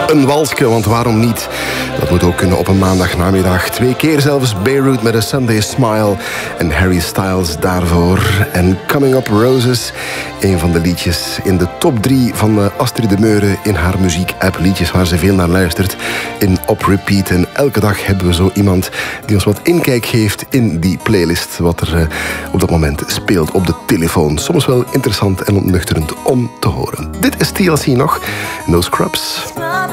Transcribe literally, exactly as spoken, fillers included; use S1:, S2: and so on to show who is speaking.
S1: Een walsje, want waarom niet? Dat moet ook kunnen op een maandagnamiddag. Twee keer zelfs Beirut met een Sunday Smile. En Harry Styles daarvoor. En Coming Up Roses. Een van de liedjes in de top drie van Astrid de Meuren in haar muziek-app. Liedjes waar ze veel naar luistert in Op Repeat. En elke dag hebben we zo iemand die ons wat inkijk geeft in die playlist. Wat er uh, op dat moment speelt op de telefoon. Soms wel interessant en ontnuchterend om te horen. Dit is T L C nog. No Scrubs.